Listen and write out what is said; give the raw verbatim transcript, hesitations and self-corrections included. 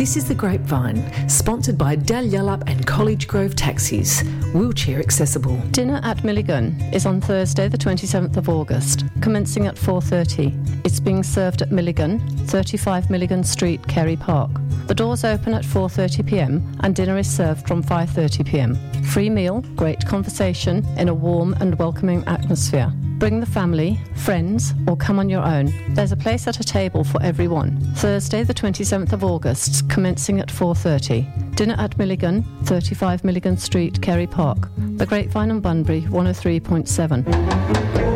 This is The Grapevine, sponsored by Dalyellop and College Grove Taxis, wheelchair accessible. Dinner at Milligan is on Thursday the twenty-seventh of August, commencing at four thirty. It's being served at Milligan, thirty-five Milligan Street, Kerry Park. The doors open at four thirty p m and dinner is served from five thirty p m. Free meal, great conversation in a warm and welcoming atmosphere. Bring the family, friends, or come on your own. There's a place at a table for everyone. Thursday the twenty-seventh of August, commencing at four thirty. Dinner at Milligan, thirty-five Milligan Street, Kerry Park. The Grapevine and Bunbury, one oh three point seven.